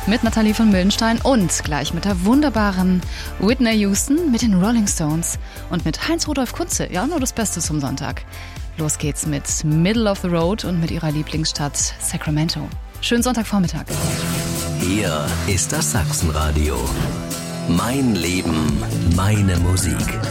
mit Nathalie von Müllenstein und gleich mit der wunderbaren Whitney Houston, mit den Rolling Stones und mit Heinz-Rudolf Kunze. Ja, nur das Beste zum Sonntag. Los geht's mit Middle of the Road und mit ihrer Lieblingsstadt Sacramento. Schönen Sonntagvormittag. Hier ist das Sachsenradio. Mein Leben, meine Musik.